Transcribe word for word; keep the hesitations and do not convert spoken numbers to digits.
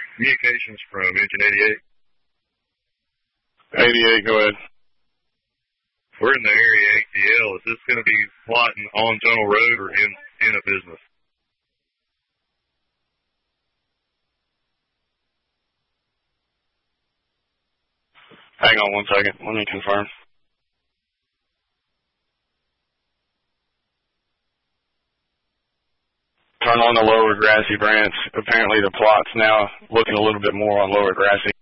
Communications from Engine eighty-eight. eighty-eight, go ahead. We're in the area A T L. Is this going to be plotting on Tunnel Road or in, in a business? Hang on one second. Let me confirm. Turn on the Lower Grassy branch. Apparently the plot's now looking a little bit more on Lower Grassy.